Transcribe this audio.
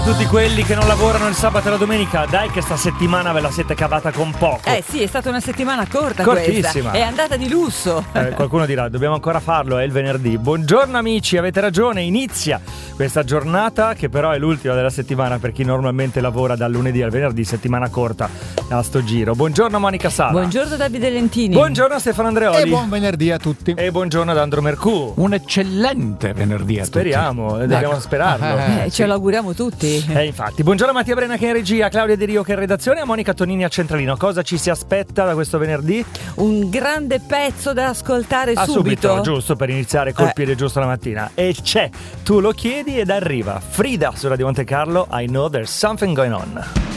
Tutti quelli che non lavorano il sabato e la domenica, dai che sta settimana ve la siete cavata con poco. Sì, è stata una settimana corta. Cortissima. Questa. È andata di lusso. Qualcuno dirà, dobbiamo ancora farlo, è il venerdì. Buongiorno amici, avete ragione, inizia questa giornata che però è l'ultima della settimana per chi normalmente lavora dal lunedì al venerdì, settimana corta a sto giro. Buongiorno Monica Sala. Buongiorno Davide Lentini. Buongiorno Stefano Andreoli. E buon venerdì a tutti. E buongiorno ad Andro Mercù. Un eccellente venerdì a Speriamo, tutti. dobbiamo sperarlo. Ce lo auguriamo tutti. Infatti, buongiorno a Mattia Brena che è in regia, Claudia De Rio che è in redazione, a Monica Tonini a Centralino. Cosa ci si aspetta da questo venerdì? Un grande pezzo da ascoltare subito, giusto, per iniziare col piede giusto la mattina. E c'è, tu lo chiedi ed arriva. Frida su Radio Monte Carlo, I Know There's Something Going On.